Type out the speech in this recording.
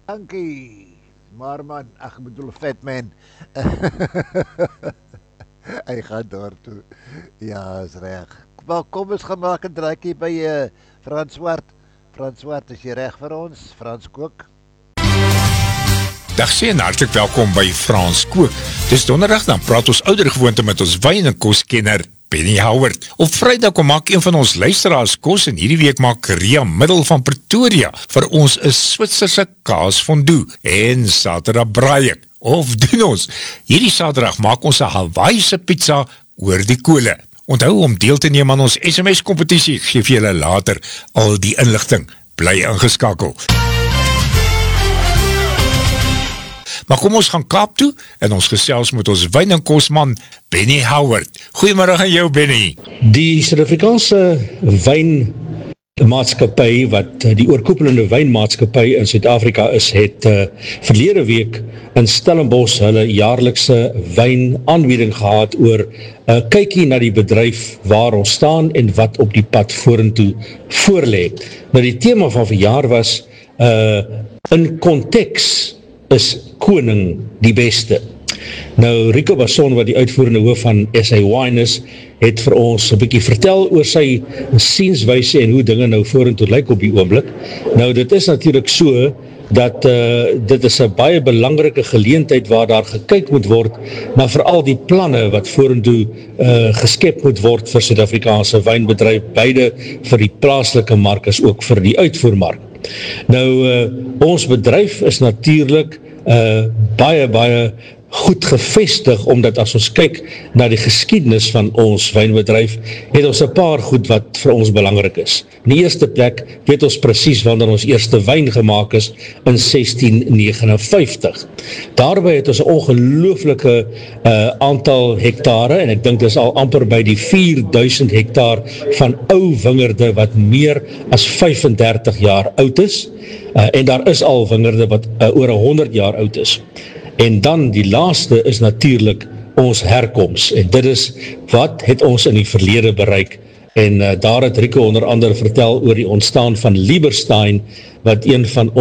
Dankie. Maar man, ek bedoel vet man. Hy gaan daar toe. Ja, is reg. Maar kom ons gaan maak 'n draaitjie by Frans Swart. Frans Swart, is jy reg vir ons? Frans Kook. Dag sê en hartlik welkom by Frans Kook. Dis donderdag, dan praat ons oudergewoonte met ons wyn- en koskenner Benny Howard. Op Vrydag kom maak een van ons luisteraars kos en hierdie week maak Ria Middel van Pretoria vir ons 'n Switserse kaas fondue en Saterdag braai ek. Of doen ons, hierdie Saterdag maak ons 'n Hawaiise pizza oor die kole. Onthou om deel te neem aan ons SMS-kompetisie, ek gee vir julle later al die inligting. Bly ingeskakel. Maar kom ons gaan Kaap toe en ons gesels met ons wyn- en kosman Benny Howard. Goeiemôre aan jou Benny. Die Suid-Afrikaanse wynmaatskappy wat die oorkoepelende wynmaatskappy in Suid-Afrika is, het verlede week in Stellenbosch hulle jaarlikse wynaanbieding gehad oor kykie na die bedryf waar ons staan en wat op die pad vorentoe voorlê. Nou die tema van verjaar was in konteks is koning die beste. Nou Rico Basson, wat die uitvoerende hoof van SA Wine is, het vir ons 'n bietjie vertel oor sy sienswyse en hoe dinge nou vorentoe lyk op die oomblik. Nou dit is natuurlik so dat dit is 'n baie belangrike geleentheid waar daar gekyk moet word na veral die planne wat vorentoe geskep moet word vir Suid-Afrikaanse wynbedryf, beide vir die plaaslike mark as ook vir die uitvoermark. Nou, ons bedryf is natuurlik baie goed gevestig, omdat as ons kyk na die geskiedenis van ons wynbedryf, het ons 'n paar goed wat vir ons belangrik is. In die eerste plek weet ons presies wanneer ons eerste wyn gemaak is in 1659. Daarby het ons 'n ongelooflike aantal hektare, en ek dink dit is al amper by die 4000 hektaar van ou wingerde wat meer as 35 jaar oud is, en daar is al wingerde wat oor 100 jaar oud is. En dan die laaste is natuurlik ons herkoms, en dit is wat het ons in die verlede bereik, en daar het Rico onder andere vertel oor die ontstaan van Lieberstein, wat een van